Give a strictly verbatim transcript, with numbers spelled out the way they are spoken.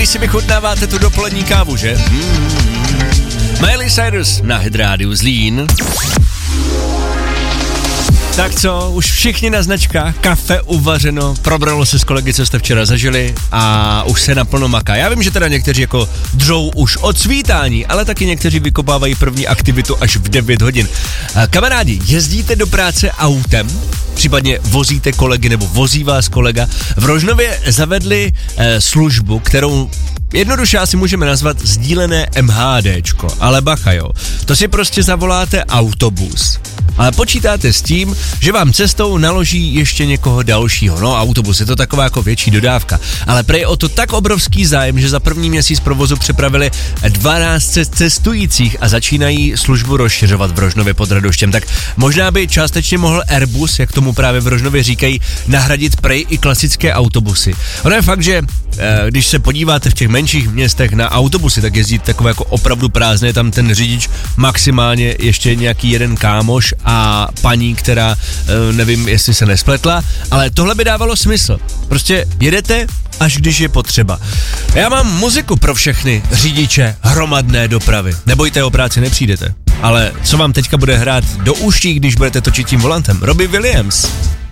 když si vychutnáváte tu dopolední kávu, že? Mm-hmm. Miley Cyrus na Hit Radio Zlín. Tak co, už všichni na značkách, kafe uvařeno, probralo se s kolegy, co jste včera zažili a už se naplno maká. Já vím, že teda někteří jako dřou už od svítání, ale taky někteří vykopávají první aktivitu až v devět hodin. Kamarádi, jezdíte do práce autem? Případně vozíte kolegy nebo vozí vás kolega? V Rožnově zavedli eh, službu, kterou jednoduše asi můžeme nazvat sdílené MHDčko, ale bacha jo, to si prostě zavoláte autobus. Ale počítáte s tím, že vám cestou naloží ještě někoho dalšího. No, autobus je to taková jako větší dodávka. Ale prej o to tak obrovský zájem, že za první měsíc provozu přepravili dvanáct cestujících a začínají službu rozšiřovat v Rožnově pod Radoštěm. Tak možná by částečně mohl Airbus, jak tomu právě v Rožnově říkají, nahradit prej i klasické autobusy. Ono je fakt, že eh, když se podíváte v těch menších městech na autobusy, tak jezdí takové jako opravdu prázdné, tam ten řidič maximálně ještě nějaký jeden kámoš a paní, která nevím, jestli se nespletla, ale tohle by dávalo smysl. Prostě jedete, až když je potřeba. Já mám muziku pro všechny řidiče hromadné dopravy. Nebojte, o práci nepřijdete. Ale co vám teďka bude hrát do uší, když budete točit tím volantem? Robbie Williams.